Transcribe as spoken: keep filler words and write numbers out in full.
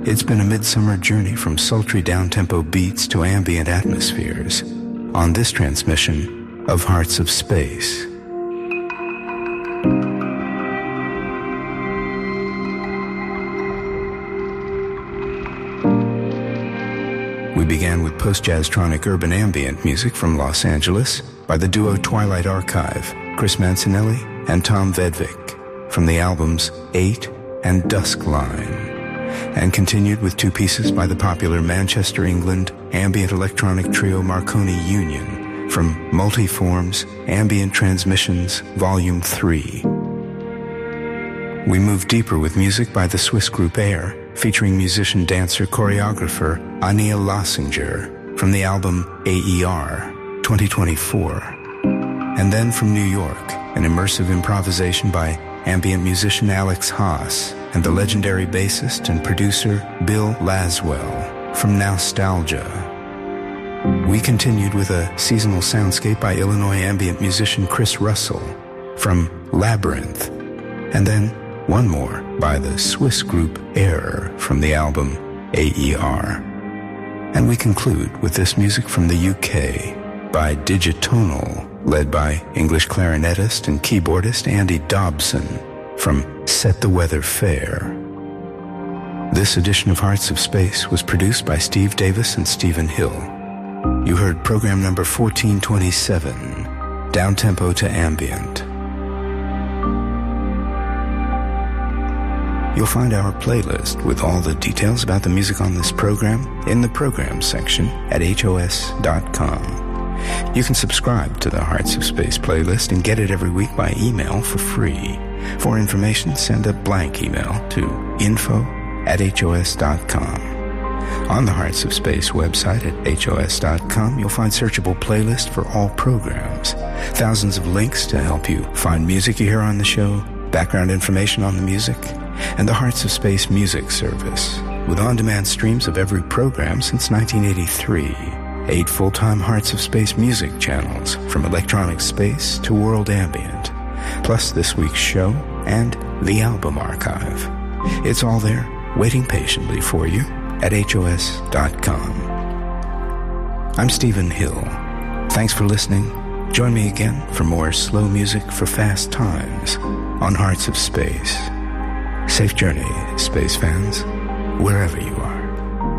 It's been a midsummer journey from sultry down-tempo beats to ambient atmospheres on this transmission of Hearts of Space. We began with post-jazztronic urban ambient music from Los Angeles by the duo Twilight Archive, Chris Mancinelli and Tom Vedvik, from the albums Eight and Dusk Line, and continued with two pieces by the popular Manchester, England ambient electronic trio Marconi Union from Multiforms Ambient Transmissions Volume three. We moved deeper with music by the Swiss group Air, featuring musician, dancer, choreographer Anil Lossinger from the album A E R twenty twenty-four. And then from New York, an immersive improvisation by ambient musician Alex Haas and the legendary bassist and producer Bill Laswell from Nostalgia. We continued with a seasonal soundscape by Illinois ambient musician Chris Russell from Labyrinth, and then one more by the Swiss group Air from the album A E R. And we conclude with this music from the U K by Digitonal, led by English clarinetist and keyboardist Andy Dobson from Set the Weather Fair. This edition of Hearts of Space was produced by Steve Davis and Stephen Hill. You heard program number fourteen twenty-seven, Downtempo to Ambient. You'll find our playlist with all the details about the music on this program in the program section at H O S dot com. You can subscribe to the Hearts of Space playlist and get it every week by email for free. For information, send a blank email to info at H O S dot com. On the Hearts of Space website at H O S dot com, you'll find searchable playlists for all programs, thousands of links to help you find music you hear on the show, background information on the music, and the Hearts of Space music service, with on-demand streams of every program since nineteen eighty-three. Eight full-time Hearts of Space music channels, from electronic space to world ambient, plus this week's show and the album archive. It's all there, waiting patiently for you at H O S dot com. I'm Stephen Hill. Thanks for listening. Join me again for more slow music for fast times on Hearts of Space. Safe journey, space fans, wherever you are.